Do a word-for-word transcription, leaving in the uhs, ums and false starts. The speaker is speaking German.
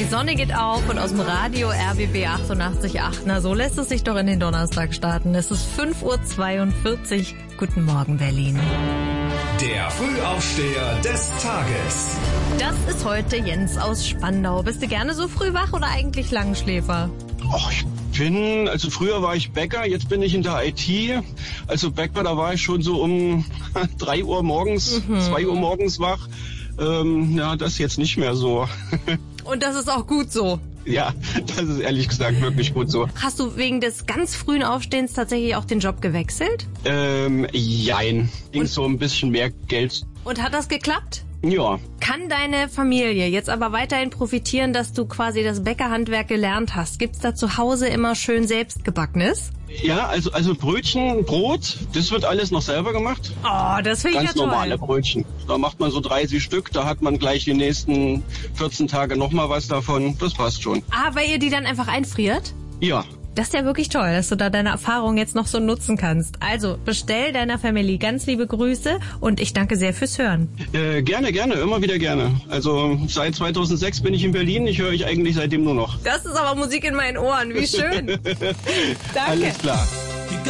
Sonne geht auf und aus dem Radio R B B achtundachtzig Komma acht. Na, so lässt es sich doch in den Donnerstag starten. Es ist fünf Uhr zweiundvierzig. Guten Morgen, Berlin. Der Frühaufsteher des Tages. Das ist heute Jens aus Spandau. Bist du gerne so früh wach oder eigentlich Langschläfer? Ach, ich bin, also früher war ich Bäcker, jetzt bin ich in der I T. Also Bäcker, da war ich schon so um drei Uhr morgens, mhm. zwei Uhr morgens wach. Ähm, ja, das ist jetzt nicht mehr so. Und das ist auch gut so. Ja, das ist ehrlich gesagt wirklich gut so. Hast du wegen des ganz frühen Aufstehens tatsächlich auch den Job gewechselt? Ähm, jein. Ging so ein bisschen mehr Geld. Und hat das geklappt? Ja. Kann deine Familie jetzt aber weiterhin profitieren, dass du quasi das Bäckerhandwerk gelernt hast? Gibt's da zu Hause immer schön selbstgebackenes? Ja, also also Brötchen, Brot, das wird alles noch selber gemacht. Oh, das finde ich ja toll. Ganz normale Brötchen. Da macht man so dreißig Stück, da hat man gleich die nächsten vierzehn Tage nochmal was davon. Das passt schon. Ah, weil ihr die dann einfach einfriert? Ja. Das ist ja wirklich toll, dass du da deine Erfahrung jetzt noch so nutzen kannst. Also bestell deiner Familie ganz liebe Grüße und ich danke sehr fürs Hören. Äh, gerne, gerne, immer wieder gerne. Also seit zweitausendsechs bin ich in Berlin, ich höre euch eigentlich seitdem nur noch. Das ist aber Musik in meinen Ohren, wie schön. Danke. Alles klar.